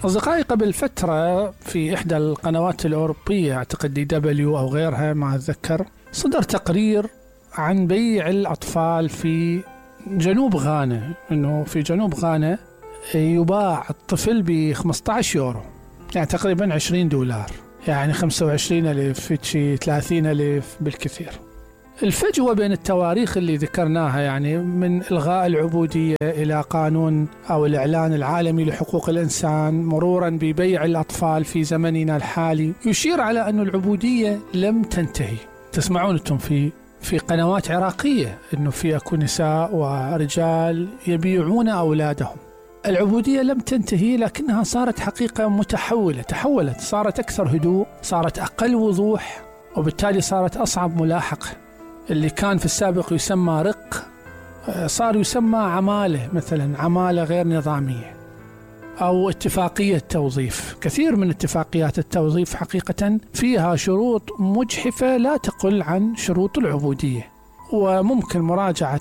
أصدقائي، قبل فترة في إحدى القنوات الأوروبية، أعتقد DW أو غيرها ما أتذكر، صدر تقرير عن بيع الأطفال في جنوب غانا. إنه في جنوب غانا يباع الطفل ب15 يورو، يعني تقريبا $20، يعني 25,000 شي 30,000 بالكثير. الفجوة بين التواريخ اللي ذكرناها، يعني من إلغاء العبودية إلى قانون أو الإعلان العالمي لحقوق الإنسان، مرورا ببيع الأطفال في زمننا الحالي، يشير على أن العبودية لم تنتهي. تسمعون أنتم في قنوات عراقية أنه في أكو نساء ورجال يبيعون أولادهم. العبودية لم تنتهي، لكنها صارت حقيقة متحولة، تحولت، صارت أكثر هدوء، صارت أقل وضوح، وبالتالي صارت أصعب ملاحقة. اللي كان في السابق يسمى رق صار يسمى عمالة، مثلا عمالة غير نظامية أو اتفاقية توظيف. كثير من اتفاقيات التوظيف حقيقة فيها شروط مجحفة لا تقل عن شروط العبودية، وممكن مراجعة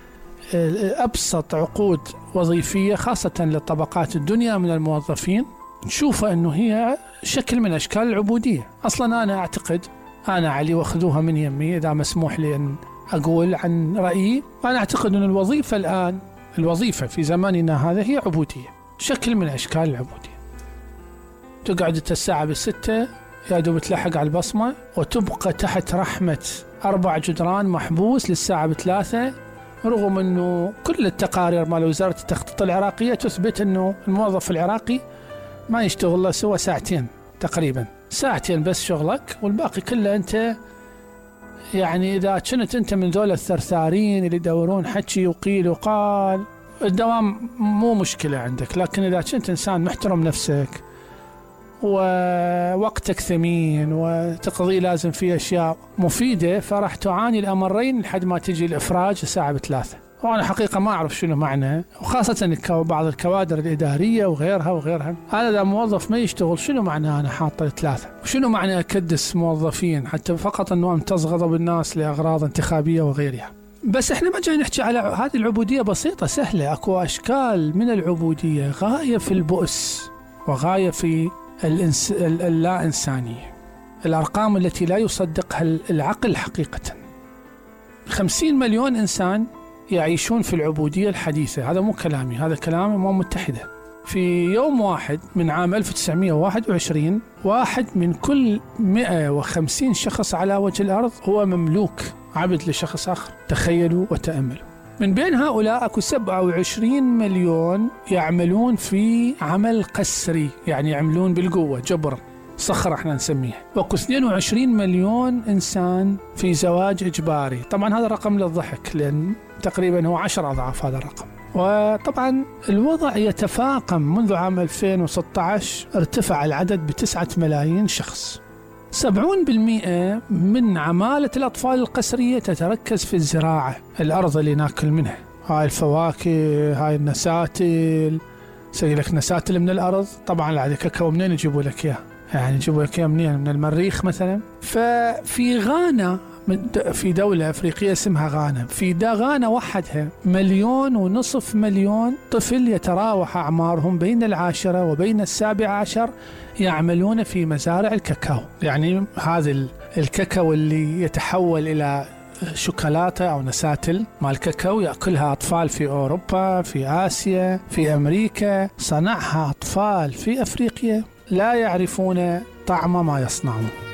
أبسط عقود وظيفية خاصة للطبقات الدنيا من الموظفين، نشوف أنه هي شكل من أشكال العبودية. أصلا أنا أعتقد، أنا علي واخذوها من يمي إذا مسموح لي أن أقول عن رأيي، أنا أعتقد أن الوظيفة الآن، الوظيفة في زماننا هذا هي عبودية، شكل من أشكال العبودية. تقعد الساعة 6 يا دوب تلحق على البصمة، وتبقى تحت رحمة 4 جدران محبوس للساعة 3، رغم أنه كل التقارير مال وزارة التخطيط العراقية تثبت أنه الموظف العراقي ما يشتغل له سوى 2 ساعات تقريبا، 2 ساعات بس شغلك، والباقي كله أنت، يعني إذا كنت أنت من ذول الثرثارين اللي يدورون حكي وقيل وقال، الدوام مو مشكلة عندك. لكن إذا كنت إنسان محترم نفسك ووقتك ثمين وتقضي لازم فيه أشياء مفيدة، فراح تعاني الأمرين لحد ما تجي الإفراج الساعة 3. وأنا حقيقة ما أعرف شنو معنى، وخاصة بعض الكوادر الإدارية وغيرها. أنا إذا موظف ما يشتغل، شنو معنى أنا حاطة 3؟ وشنو معنى أكدس موظفين حتى فقط أنه أمتز غضب الناس لأغراض انتخابية وغيرها؟ بس إحنا ما جاي نحكي على هذه العبودية بسيطة سهلة. أكو أشكال من العبودية غاية في البؤس وغاية في اللا إنسانية، الأرقام التي لا يصدقها العقل حقيقة. 50 مليون إنسان يعيشون في العبودية الحديثة، هذا مو كلامي، هذا كلام الأمم المتحدة. في يوم واحد من عام 1921، 1 من كل 150 شخص على وجه الأرض هو مملوك عبد لشخص آخر. تخيلوا وتأملوا. من بين هؤلاء أكو 27 مليون يعملون في عمل قسري، يعني يعملون بالقوة، جبر، صخرة احنا نسميه. وأكو 22 مليون إنسان في زواج إجباري. طبعا هذا رقم للضحك، لأن تقريبا هو 10 أضعاف هذا الرقم. وطبعا الوضع يتفاقم. منذ عام 2016 ارتفع العدد ب9 ملايين شخص. 70% من عمالة الأطفال القسرية تتركز في الزراعة، الأرض اللي ناكل منها، هاي الفواكه، هاي النساتل، سوي لك نساتل من الأرض. طبعا العادة كاكاو منين يجيبوا لك إياه؟ يعني يجيبوا لك إياه منين؟ من المريخ مثلا. ففي غانا، في دولة أفريقية اسمها غانا، في غانا وحدها 1.5 مليون طفل يتراوح أعمارهم بين 10 وبين 17 يعملون في مزارع الكاكاو. يعني هذا الكاكاو اللي يتحول إلى شوكولاتة أو نساتل مال الكاكاو يأكلها أطفال في أوروبا، في آسيا، في أمريكا، صنعها أطفال في أفريقيا لا يعرفون طعم ما يصنعون.